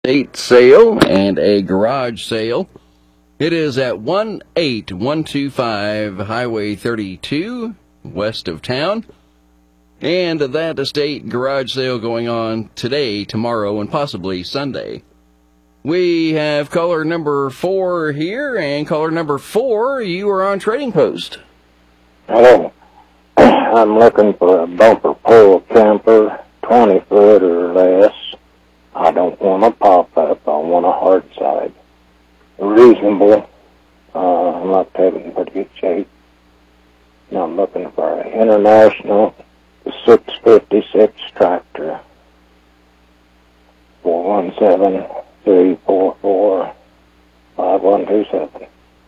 estate sale and a garage sale. It is at 18125 Highway 32, west of town. And that estate garage sale going on today, tomorrow, and possibly Sunday. We have caller number 4 here, and caller number 4, you are on Trading Post. Hello. I'm looking for a bumper pull camper, 20 foot or less. I don't want a pop-up. I want a hard side. Reasonable. I'm not having in pretty good shape. Now I'm looking for an International 656 tractor. 417-344-5127.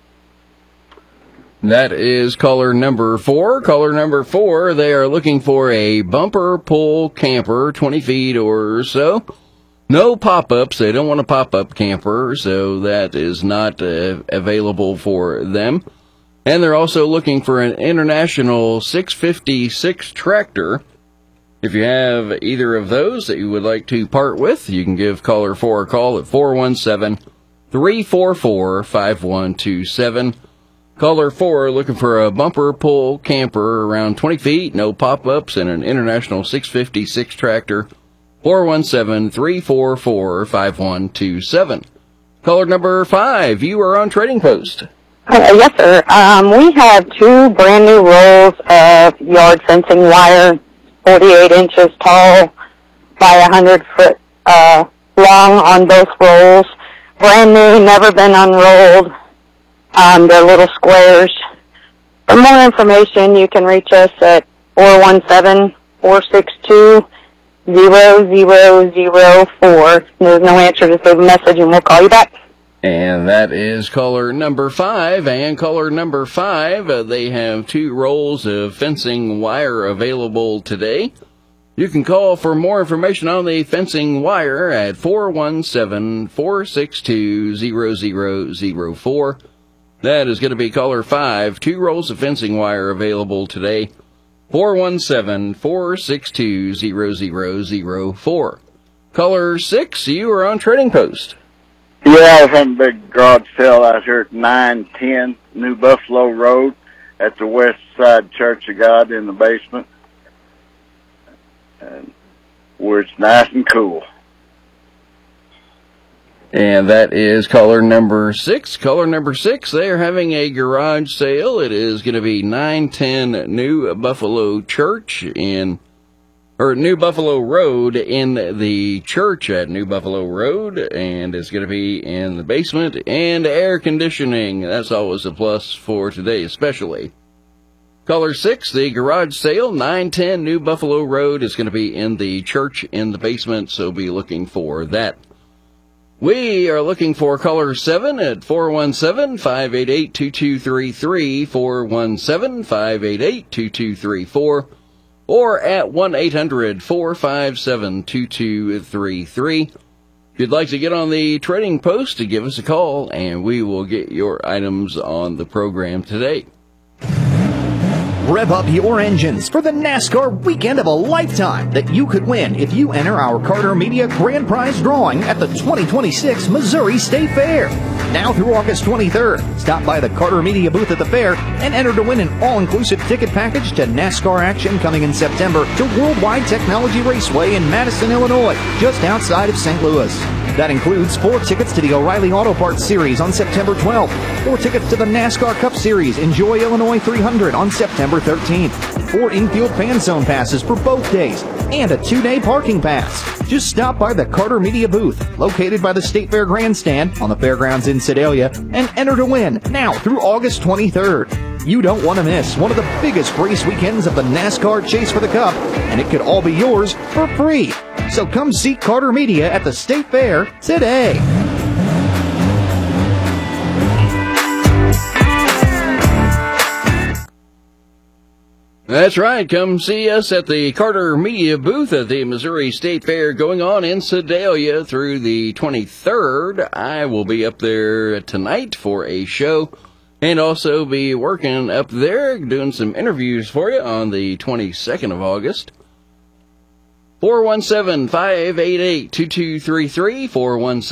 That is caller number 4. Caller number 4, they are looking for a bumper pull camper, 20 feet or so. No pop-ups. They don't want a pop-up camper, so that is not available for them. And they're also looking for an International 656 tractor. If you have either of those that you would like to part with, you can give caller 4 a call at 417-344-5127. Caller 4 looking for a bumper pull camper around 20 feet, no pop-ups, and an International 656 tractor. 417-344-5127. Caller number 5, you are on Trading Post. Yes, sir. We have 2 brand new rolls of yard fencing wire, 48 inches tall by 100 foot long on both rolls. Brand new, never been unrolled. They're little squares. For more information, you can reach us at 417-462-0004. There's no answer, just leave a message and we'll call you back. And that is caller number 5. And caller number 5, they have 2 rolls of fencing wire available today. You can call for more information on the fencing wire at 417-462-0004. That is going to be caller 5. 2 rolls of fencing wire available today. 417-462-0004. Caller 6, you are on Trading Post. Yeah, I was having a big garage sale out here at 910 New Buffalo Road at the West Side Church of God in the basement, where it's nice and cool. And that is caller number 6. Caller number 6, they are having a garage sale. It is going to be 910 New Buffalo New Buffalo Road in the church at New Buffalo Road, and it's going to be in the basement, and air conditioning. That's always a plus for today, especially. Caller 6, the garage sale, 910 New Buffalo Road, is going to be in the church in the basement, so be looking for that. We are looking for caller 7 at 417-588-2233, 417-588-2234, or at 1-800-457-2233. If you'd like to get on the Trading Post, to give us a call, and we will get your items on the program today. Rev up your engines for the NASCAR weekend of a lifetime that you could win if you enter our Carter Media Grand Prize drawing at the 2026 Missouri State Fair. Now through August 23rd, stop by the Carter Media booth at the fair and enter to win an all-inclusive ticket package to NASCAR action coming in September to Worldwide Technology Raceway in Madison, Illinois, just outside of St. Louis. That includes 4 tickets to the O'Reilly Auto Parts Series on September 12th, 4 tickets to the NASCAR Cup Series Enjoy Illinois 300 on September 13th, 4 infield fan zone passes for both days, and a 2-day parking pass. Just stop by the Carter Media booth, located by the State Fair Grandstand on the fairgrounds in Sedalia, and enter to win now through August 23rd. You don't want to miss one of the biggest race weekends of the NASCAR Chase for the Cup, and it could all be yours for free. So come see Carter Media at the State Fair today. That's right. Come see us at the Carter Media booth at the Missouri State Fair going on in Sedalia through the 23rd. I will be up there tonight for a show and also be working up there, doing some interviews for you on the 22nd of August. 417-588-2233, 417